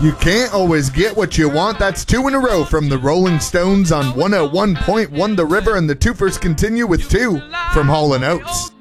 You can't always get what you want. That's 2 in a row from the Rolling Stones on 101.1 The River, and the twofers continue with 2 from Hall & Oates.